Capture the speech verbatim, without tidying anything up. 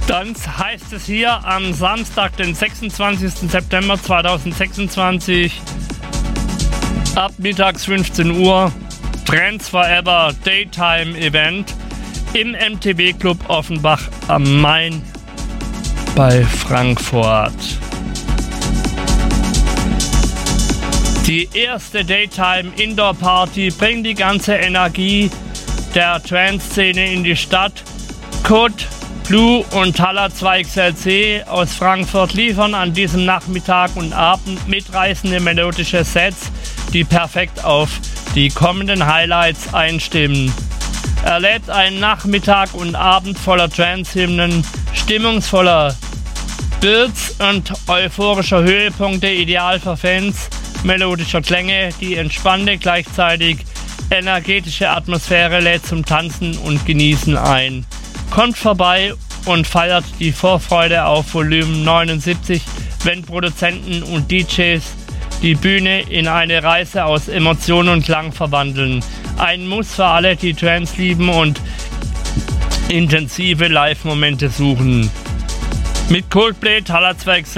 Dann heißt es hier am Samstag, den sechsundzwanzigsten September zweitausendsechsundzwanzig, ab mittags fünfzehn Uhr, Trance Forever Daytime Event im M T B Club Offenbach am Main bei Frankfurt. Die erste Daytime Indoor Party bringt die ganze Energie der Trance-Szene in die Stadt. Code, Blue und Thaler zwei X L C aus Frankfurt liefern an diesem Nachmittag und Abend mitreißende melodische Sets, die perfekt auf die kommenden Highlights einstimmen. Erlebt einen Nachmittag und Abend voller Trance-Hymnen, stimmungsvoller Builds und euphorischer Höhepunkte, ideal für Fans melodischer Klänge. Die entspannte, gleichzeitig energetische Atmosphäre lädt zum Tanzen und Genießen ein. Kommt vorbei und feiert die Vorfreude auf Volumen neunundsiebzig, wenn Produzenten und D Js die Bühne in eine Reise aus Emotionen und Klang verwandeln. Ein Muss für alle, die Trance lieben und intensive Live-Momente suchen. Mit Coldplay, Thaler zwei X